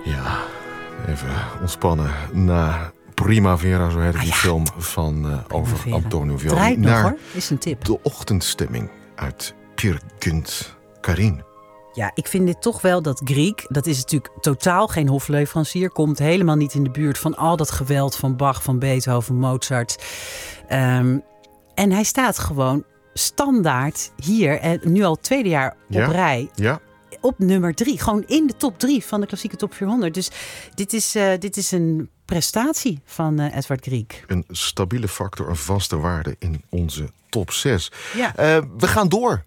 Ja, even ontspannen na Primavera, zo heet die film van over Antonio Vivaldi. Draait nog hoor, is een tip. De ochtendstemming uit Peer Gynt Karin. Ja, ik vind dit toch wel dat Grieg, dat is natuurlijk totaal geen hofleverancier, komt helemaal niet in de buurt van al dat geweld van Bach, van Beethoven, Mozart. En hij staat gewoon standaard hier, en nu al het tweede jaar op rij, op nummer 3. Gewoon in de top 3 van de klassieke top 400. Dus dit is een prestatie van Edvard Grieg. Een stabiele factor, een vaste waarde in onze top 6. Ja. We gaan door